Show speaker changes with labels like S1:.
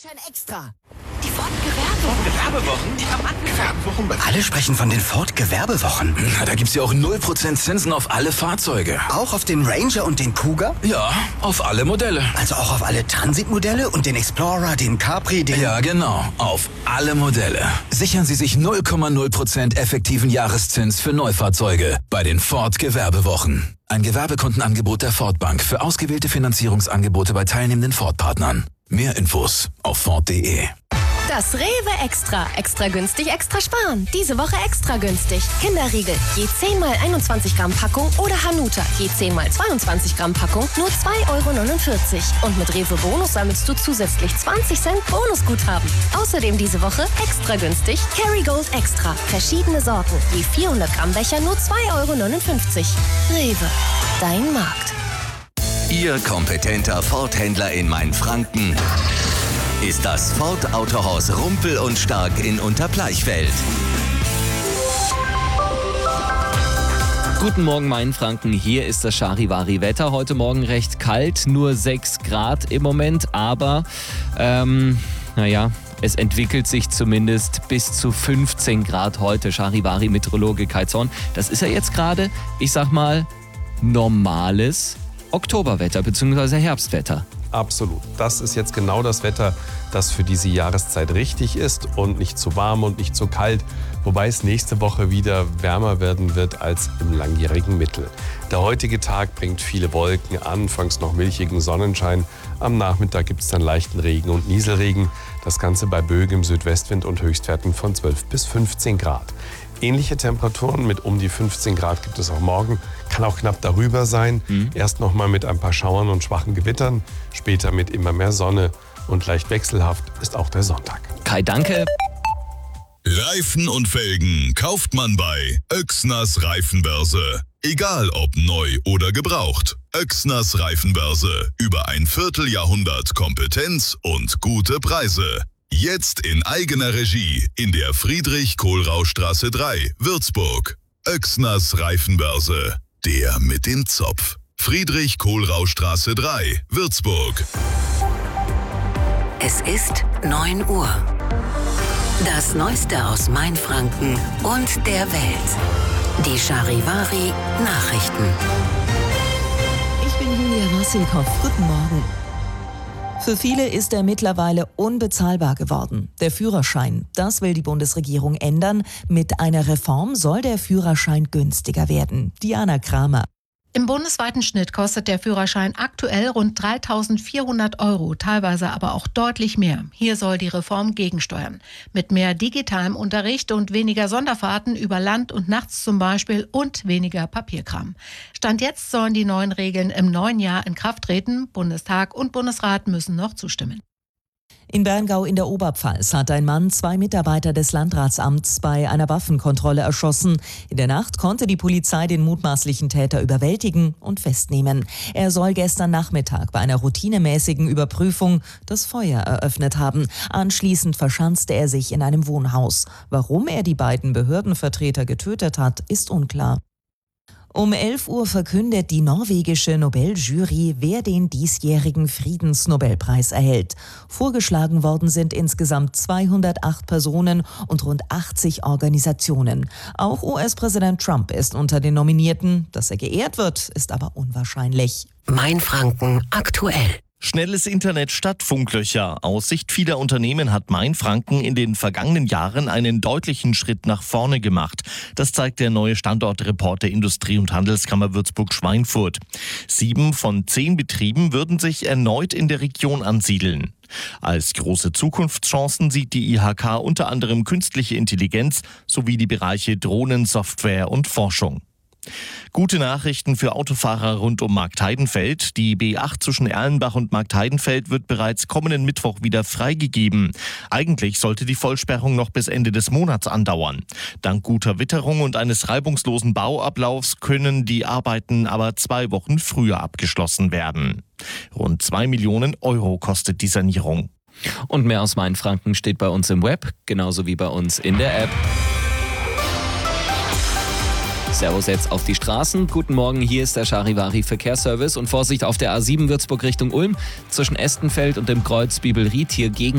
S1: Sonnenschein Extra.
S2: Die Ford-Gewerbewochen?
S3: Gewerbewochen?
S4: Alle sprechen von den Ford-Gewerbewochen.
S3: Na, da gibt's ja auch 0% Zinsen auf alle Fahrzeuge.
S4: Auch auf den Ranger und den Kuga?
S3: Ja, auf alle Modelle.
S4: Also auch auf alle Transit-Modelle und den Explorer, den Capri, den...
S3: Ja, genau. Auf alle Modelle. Sichern Sie sich 0,0% effektiven Jahreszins für Neufahrzeuge bei den Ford-Gewerbewochen. Ein Gewerbekundenangebot der Ford Bank für ausgewählte Finanzierungsangebote bei teilnehmenden Ford-Partnern. Mehr Infos auf Ford.de.
S2: Das Rewe Extra. Extra günstig, extra sparen. Diese Woche extra günstig. Kinderriegel, je 10 mal 21 Gramm Packung oder Hanuta, je 10 mal 22 Gramm Packung, nur 2,49 €. Und mit Rewe Bonus sammelst du zusätzlich 20 Cent Bonusguthaben. Außerdem diese Woche extra günstig Kerrygold Extra. Verschiedene Sorten, je 400 Gramm Becher, nur 2,59 €. Rewe, dein Markt.
S5: Ihr kompetenter Ford-Händler in Mainfranken ist das Ford Autohaus Rumpel und Stark in Unterbleichfeld.
S6: Guten Morgen Mainfranken, hier ist das Charivari-Wetter. Heute Morgen recht kalt, nur 6 Grad im Moment, aber es entwickelt sich zumindest bis zu 15 Grad heute. Charivari-Meteorologe Kai Zorn, das ist ja jetzt gerade, ich sag mal, normales Oktoberwetter bzw. Herbstwetter.
S7: Absolut. Das ist jetzt genau das Wetter, das für diese Jahreszeit richtig ist und nicht zu warm und nicht zu kalt, wobei es nächste Woche wieder wärmer werden wird als im langjährigen Mittel. Der heutige Tag bringt viele Wolken, anfangs noch milchigen Sonnenschein. Am Nachmittag gibt es dann leichten Regen und Nieselregen. Das Ganze bei böigem Südwestwind und Höchstwerten von 12 bis 15 Grad. Ähnliche Temperaturen mit um die 15 Grad gibt es auch morgen. Kann auch knapp darüber sein. Erst noch mal mit ein paar Schauern und schwachen Gewittern. Später mit immer mehr Sonne. Und leicht wechselhaft ist auch der Sonntag.
S6: Kai, danke.
S8: Reifen und Felgen kauft man bei Oechsners Reifenbörse. Egal ob neu oder gebraucht. Oechsners Reifenbörse. Über ein Vierteljahrhundert Kompetenz und gute Preise. Jetzt in eigener Regie in der Friedrich-Kohlrausch-Straße 3, Würzburg. Oechsners Reifenbörse. Der mit dem Zopf. Friedrich-Kohlrausch-Straße 3, Würzburg.
S9: Es ist 9 Uhr. Das Neueste aus Mainfranken und der Welt. Die Charivari Nachrichten.
S10: Ich bin Julia Wassilkow. Guten Morgen. Für viele ist er mittlerweile unbezahlbar geworden. Der Führerschein, das will die Bundesregierung ändern. Mit einer Reform soll der Führerschein günstiger werden. Diana Kramer.
S11: Im bundesweiten Schnitt kostet der Führerschein aktuell rund 3.400 €, teilweise aber auch deutlich mehr. Hier soll die Reform gegensteuern. Mit mehr digitalem Unterricht und weniger Sonderfahrten über Land und nachts zum Beispiel und weniger Papierkram. Stand jetzt sollen die neuen Regeln im neuen Jahr in Kraft treten. Bundestag und Bundesrat müssen noch zustimmen.
S10: In Berngau in der Oberpfalz hat ein Mann 2 Mitarbeiter des Landratsamts bei einer Waffenkontrolle erschossen. In der Nacht konnte die Polizei den mutmaßlichen Täter überwältigen und festnehmen. Er soll gestern Nachmittag bei einer routinemäßigen Überprüfung das Feuer eröffnet haben. Anschließend verschanzte er sich in einem Wohnhaus. Warum er die beiden Behördenvertreter getötet hat, ist unklar. Um 11 Uhr verkündet die norwegische Nobeljury, wer den diesjährigen Friedensnobelpreis erhält. Vorgeschlagen worden sind insgesamt 208 Personen und rund 80 Organisationen. Auch US-Präsident Trump ist unter den Nominierten. Dass er geehrt wird, ist aber unwahrscheinlich.
S9: Mainfranken aktuell.
S12: Schnelles Internet statt Funklöcher. Aus Sicht vieler Unternehmen hat Mainfranken in den vergangenen Jahren einen deutlichen Schritt nach vorne gemacht. Das zeigt der neue Standortreport der Industrie- und Handelskammer Würzburg-Schweinfurt. 7 von 10 Betrieben würden sich erneut in der Region ansiedeln. Als große Zukunftschancen sieht die IHK unter anderem künstliche Intelligenz sowie die Bereiche Drohnen, Software und Forschung. Gute Nachrichten für Autofahrer rund um Marktheidenfeld. Die B8 zwischen Erlenbach und Marktheidenfeld wird bereits kommenden Mittwoch wieder freigegeben. Eigentlich sollte die Vollsperrung noch bis Ende des Monats andauern. Dank guter Witterung und eines reibungslosen Bauablaufs können die Arbeiten aber 2 Wochen früher abgeschlossen werden. Rund 2 Millionen € kostet die Sanierung.
S6: Und mehr aus Mainfranken steht bei uns im Web, genauso wie bei uns in der App. Servus jetzt auf die Straßen. Guten Morgen, hier ist der Charivari Verkehrsservice und Vorsicht auf der A7 Würzburg Richtung Ulm zwischen Estenfeld und dem Kreuz Bibelried hier gegen